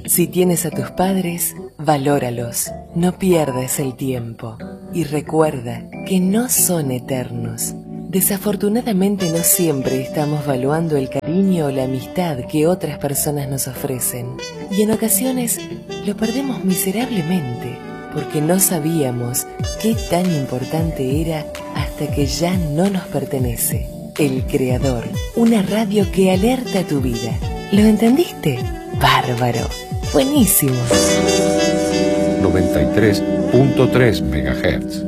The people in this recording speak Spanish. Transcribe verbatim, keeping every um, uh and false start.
Si tienes a tus padres, valóralos, no pierdas el tiempo y recuerda que no son eternos. Desafortunadamente no siempre estamos valuando el cariño o la amistad que otras personas nos ofrecen y en ocasiones lo perdemos miserablemente porque no sabíamos qué tan importante era hasta que ya no nos pertenece. El Creador, una radio que alerta tu vida. ¿Lo entendiste? ¡Bárbaro! ¡Buenísimo! noventa y tres punto tres megahertz.